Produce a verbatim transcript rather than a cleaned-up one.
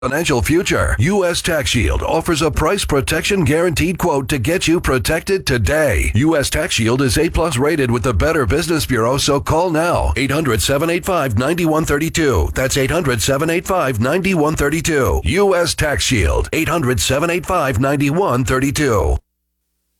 financial future. U S Tax Shield offers a price protection guaranteed quote to get you protected today. U S Tax Shield is A plus rated with the Better Business Bureau, so call now. eight hundred, seven eight five, nine one three two. That's eight hundred, seven eight five, nine one three two. U S Tax Shield. eight hundred, seven eight five, nine one three two.